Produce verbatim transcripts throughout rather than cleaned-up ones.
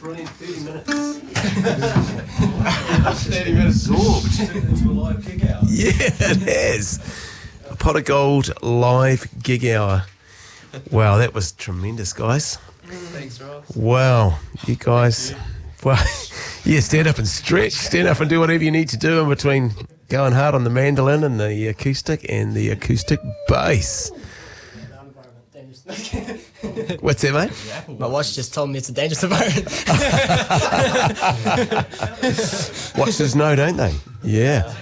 brilliant thirty minutes. thirty minutes absorbed. Into a live gig hour. Yeah, it is. A Pot of Gold live gig hour. Wow, that was tremendous, guys. Thanks, Ross. Wow, you guys. Well, yeah, stand up and stretch. Stand up and do whatever you need to do in between going hard on the mandolin and the acoustic and the acoustic bass. What's that, mate? My watch just told me it's a dangerous environment. Watches know, don't they? Yeah.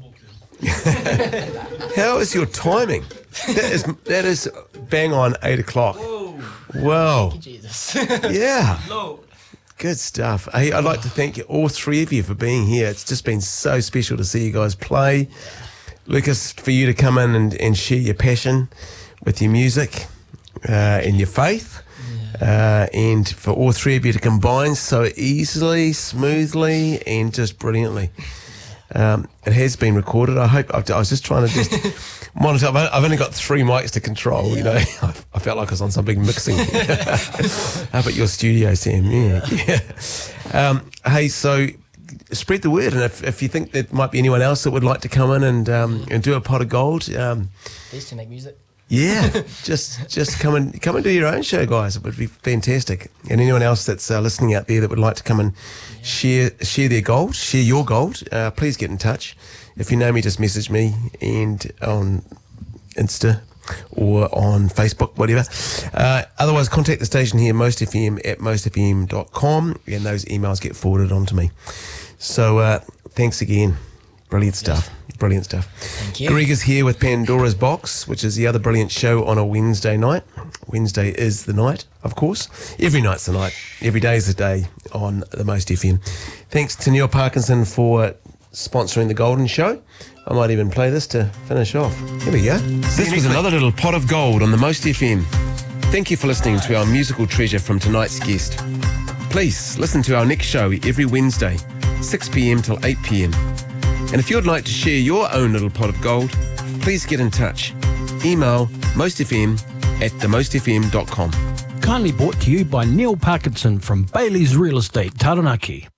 How is your timing? That is that is bang on eight o'clock. Wow. Jesus. Yeah. Good stuff. Hey, I'd like to thank all three of you for being here. It's just been so special to see you guys play. Lucas, for you to come in and, and share your passion with your music uh, and your faith. Uh, and for all three of you to combine so easily, smoothly, and just brilliantly. Um, it has been recorded. I hope. I was just trying to just monitor. I've only got three mics to control. Yeah. You know, I felt like I was on some big mixing. How about your studio, Sam? Yeah, yeah. Um, hey, so spread the word, and if, if you think there might be anyone else that would like to come in and um, and do a pot of gold, um, These to make music. Yeah, just just come and come and do your own show, guys. It would be fantastic. And anyone else that's uh, listening out there that would like to come and yeah. share share their gold, share your gold, uh, please get in touch. If you know me, just message me and on Insta or on Facebook, whatever. Uh, otherwise, contact the station here, Most F M at most f m dot com, and those emails get forwarded on to me. So uh, thanks again. Brilliant stuff. Brilliant stuff. Thank you. Greg is here with Pandora's Box, which is the other brilliant show on a Wednesday night. Wednesday is the night, of course. Every night's the night. Every day is the day on the Most F M. Thanks to Neil Parkinson for sponsoring the Golden Show. I might even play this to finish off. Here we go. This was another little pot of gold on the Most F M. Thank you for listening to our musical treasure from tonight's guest. Please listen to our next show every Wednesday, six p m till eight p m. And if you'd like to share your own little pot of gold, please get in touch. Email mostfm at the most f m dot com. Kindly brought to you by Neil Parkinson from Bailey's Real Estate, Taranaki.